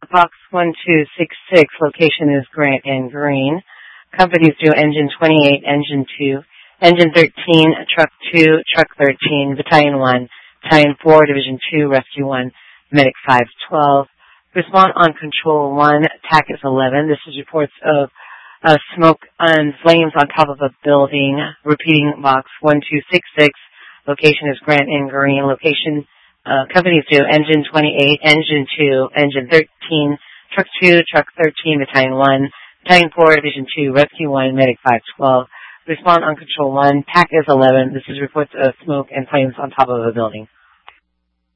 Box 1266, location is Grant and Green. Companies do Engine 28, Engine 2, Engine 13, Truck 2, Truck 13, Battalion 1, Battalion 4, Division 2, Rescue 1, Medic 512. Respond on Control 1, TAC is 11. This is reports of smoke and flames on top of a building. Repeating, Box 1266, location is Grant and Green. Location, companies do Engine 28, Engine 2, Engine 13, Truck 2, Truck 13, Battalion 1, Battalion 4, Division 2, Rescue 1, Medic 512. Respond on Control 1, TAC is 11. This is reports of smoke and flames on top of a building.